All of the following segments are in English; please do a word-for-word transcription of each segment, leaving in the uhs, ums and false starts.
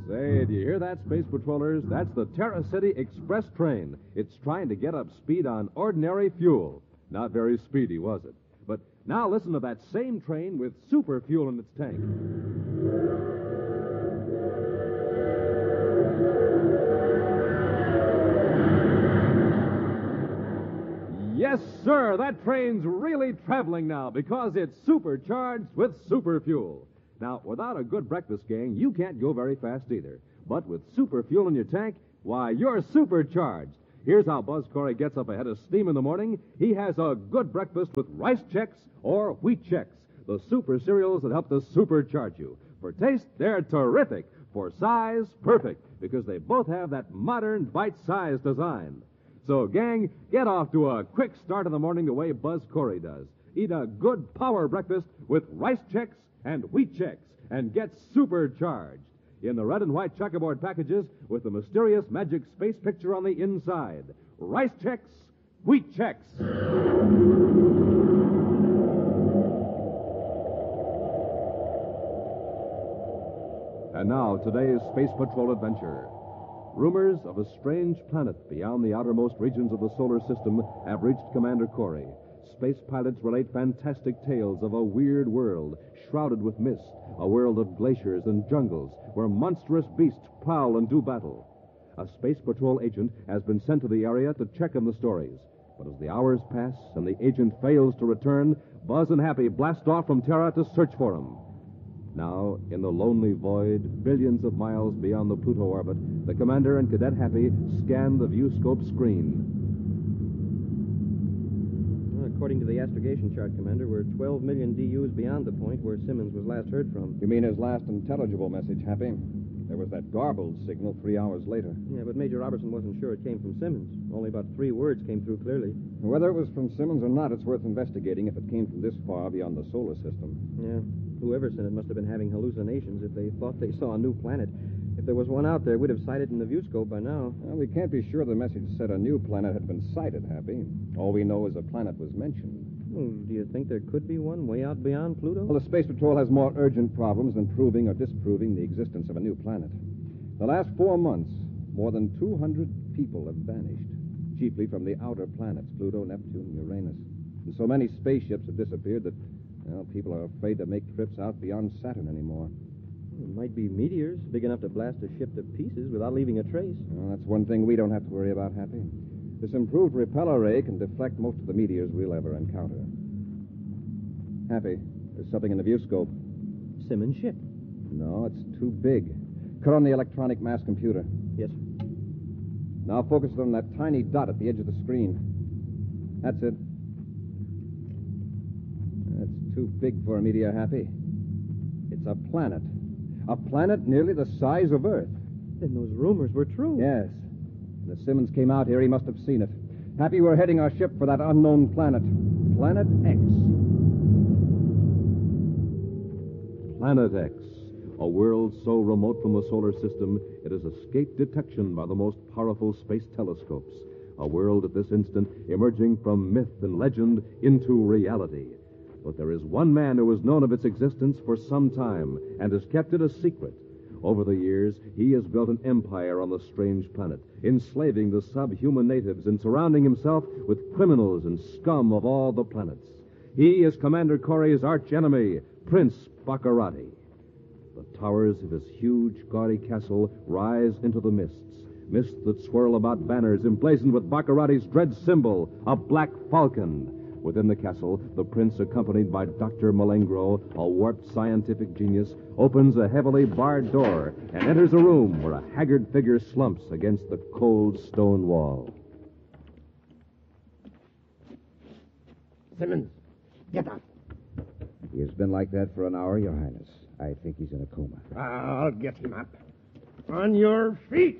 Say, do you hear that, Space Patrollers? That's the Terra City Express train. It's trying to get up speed on ordinary fuel. Not very speedy, was it? But now listen to that same train with super fuel in its tank. Yes, sir, that train's really traveling now because it's supercharged with super fuel. Now, without a good breakfast, gang, you can't go very fast either. But with super fuel in your tank, why, you're supercharged. Here's how Buzz Corey gets up ahead of steam in the morning. He has a good breakfast with Rice Chex or Wheat Chex, the super cereals that help to supercharge you. For taste, they're terrific. For size, perfect, because they both have that modern bite-sized design. So, gang, get off to a quick start in the morning the way Buzz Corey does. Eat a good power breakfast with Rice Chex and Wheat Chex and get supercharged in the red and white checkerboard packages with the mysterious magic space picture on the inside. Rice Chex, Wheat Chex. And now, today's Space Patrol adventure. Rumors of a strange planet beyond the outermost regions of the solar system have reached Commander Corey. Space pilots relate fantastic tales of a weird world shrouded with mist, a world of glaciers and jungles where monstrous beasts prowl and do battle. A Space Patrol agent has been sent to the area to check on the stories. But as the hours pass and the agent fails to return, Buzz and Happy blast off from Terra to search for him. Now, in the lonely void, billions of miles beyond the Pluto orbit, the Commander and Cadet Happy scan the viewscope screen. According to the astrogation chart, Commander, we're twelve million D Us beyond the point where Simmons was last heard from. You mean his last intelligible message, Happy? There was that garbled signal three hours later. Yeah, but Major Robertson wasn't sure it came from Simmons. Only about three words came through clearly. Whether it was from Simmons or not, it's worth investigating if it came from this far beyond the solar system. Yeah. Whoever sent it must have been having hallucinations if they thought they saw a new planet. If there was one out there, we'd have sighted in the viewscope by now. Well, we can't be sure the message said a new planet had been sighted, Happy. All we know is a planet was mentioned. Well, do you think there could be one way out beyond Pluto? Well, the Space Patrol has more urgent problems than proving or disproving the existence of a new planet. The last four months, more than two hundred people have vanished, chiefly from the outer planets, Pluto, Neptune, Uranus. And so many spaceships have disappeared that, well, people are afraid to make trips out beyond Saturn anymore. It might be meteors, big enough to blast a ship to pieces without leaving a trace. Well, that's one thing we don't have to worry about, Happy. This improved repeller ray can deflect most of the meteors we'll ever encounter. Happy, there's something in the viewscope. Simmons' ship. No, it's too big. Cut on the electronic mass computer. Yes. Now focus it on that tiny dot at the edge of the screen. That's it. That's too big for a meteor, Happy. It's a planet. A planet nearly the size of Earth. Then those rumors were true. Yes. When Simmons came out here, he must have seen it. Happy, we're heading our ship for that unknown planet. Planet X. Planet X, a world so remote from the solar system it has escaped detection by the most powerful space telescopes. A world at this instant emerging from myth and legend into reality. But there is one man who has known of its existence for some time and has kept it a secret. Over the years, he has built an empire on the strange planet, enslaving the subhuman natives and surrounding himself with criminals and scum of all the planets. He is Commander Corey's archenemy, Prince Baccarati. The towers of his huge, gaudy castle rise into the mists, mists that swirl about banners emblazoned with Baccarati's dread symbol, a black falcon. Within the castle, the prince, accompanied by Doctor Malengro, a warped scientific genius, opens a heavily barred door and enters a room where a haggard figure slumps against the cold stone wall. Simmons, get up. He has been like that for an hour, Your Highness. I think he's in a coma. I'll get him up. On your feet.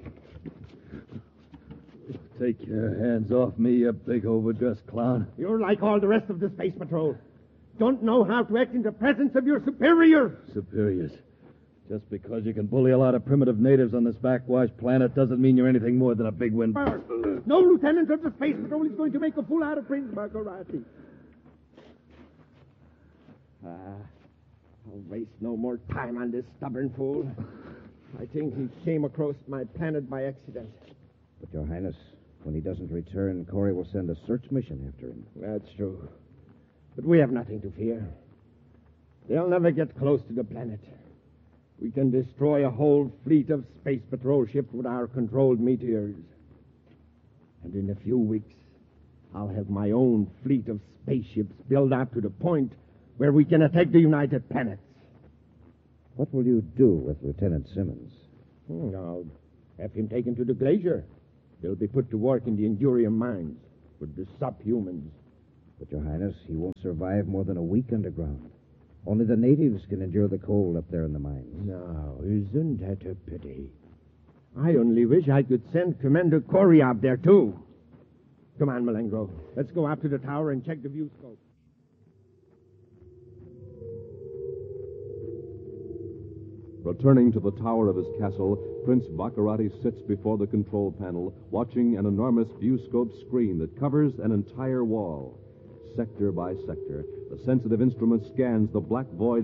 Take your hands off me, you big overdressed clown. You're like all the rest of the Space Patrol. Don't know how to act in the presence of your superiors. Superiors. Just because you can bully a lot of primitive natives on this backwashed planet doesn't mean you're anything more than a big wind. No lieutenant of the Space Patrol is going to make a fool out of Prince Baccarati. Ah, I'll waste no more time on this stubborn fool. I think he came across my planet by accident. But, Your Highness, when he doesn't return, Corey will send a search mission after him. That's true. But we have nothing to fear. They'll never get close to the planet. We can destroy a whole fleet of space patrol ships with our controlled meteors. And in a few weeks, I'll have my own fleet of spaceships built up to the point where we can attack the United Planets. What will you do with Lieutenant Simmons? Hmm, I'll have him taken to the glacier. He'll be put to work in the Endurium mines with the subhumans. But, Your Highness, he won't survive more than a week underground. Only the natives can endure the cold up there in the mines. Now, isn't that a pity? I only wish I could send Commander Corey up there, too. Come on, Malengro. Let's go up to the tower and check the view scope. Returning to the tower of his castle, Prince Baccarati sits before the control panel, watching an enormous viewscope screen that covers an entire wall. Sector by sector, the sensitive instrument scans the black void